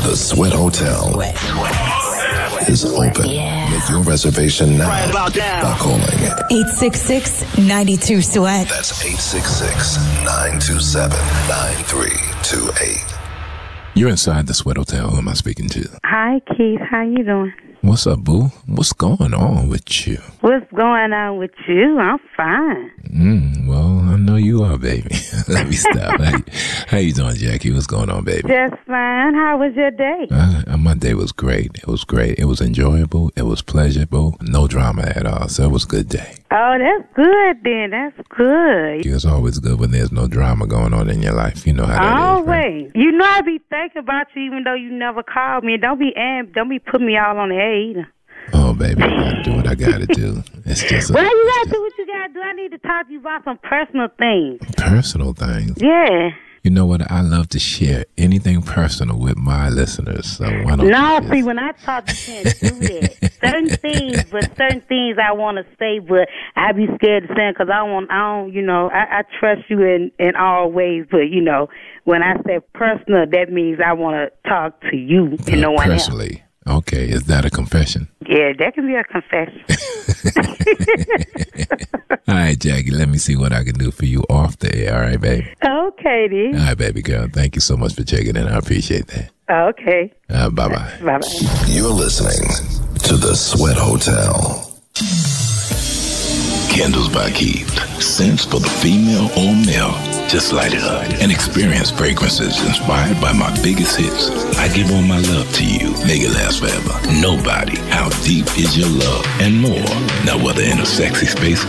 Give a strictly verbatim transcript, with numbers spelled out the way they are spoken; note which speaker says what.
Speaker 1: The Sweat Hotel is open.
Speaker 2: Yeah.
Speaker 1: Make your reservation now
Speaker 3: right about now.
Speaker 1: by calling
Speaker 2: eight six six, nine two, SWEAT.
Speaker 1: That's eight six six, nine two seven, nine three two eight.
Speaker 4: You're inside the Sweat Hotel. Who am I speaking to?
Speaker 5: Hi, Keith. How you doing?
Speaker 4: What's up, boo? What's going on with you?
Speaker 5: What's going on with you? I'm fine.
Speaker 4: Mm, well, I know you are, baby. Let me stop. how, you, how you doing, Jackie? What's going on, baby?
Speaker 5: Just fine. How was your day?
Speaker 4: Uh, my day was great. It was great. It was enjoyable. It was pleasurable. No drama at all. So it was a good day.
Speaker 5: Oh, that's good then. That's good.
Speaker 4: It's always good when there's no drama going on in your life. You know how that
Speaker 5: Always.
Speaker 4: is, right?
Speaker 5: You know I be thinking about you even though you never called me. Don't be amb- don't be putting me all on the air either.
Speaker 4: Oh, baby, I gotta do what I gotta do. It's just a,
Speaker 5: well, you gotta
Speaker 4: just
Speaker 5: do what you gotta do. I need to talk to you about some personal things.
Speaker 4: personal things.
Speaker 5: Yeah.
Speaker 4: You know what? I love to share anything personal with my listeners. So why don't
Speaker 5: No,
Speaker 4: you
Speaker 5: see,
Speaker 4: just...
Speaker 5: when I talk, you can't do that. Certain things, but certain things I want to say, but I be scared to say because I want, I don't, you know, I, I trust you in, in all ways, but, you know, when I say personal, that means I want to talk to you and
Speaker 4: uh,
Speaker 5: no one else.
Speaker 4: personally. Okay, is that a confession?
Speaker 5: Yeah, that can be a confession.
Speaker 4: All right, Jackie, let me see what I can do for you off the air. All right, baby?
Speaker 5: Okay, then.
Speaker 4: All right, baby girl. Thank you so much for checking in. I appreciate that.
Speaker 5: Okay.
Speaker 4: Uh, bye-bye.
Speaker 5: Bye-bye.
Speaker 1: You're listening to The Sweat Hotel.
Speaker 6: Candles by Keith. Scents for the female or male. Just light it up and experience fragrances inspired by my biggest hits. I give all my love to you. Make it last forever. Nobody. How deep is your love? And more. Now, whether in a sexy space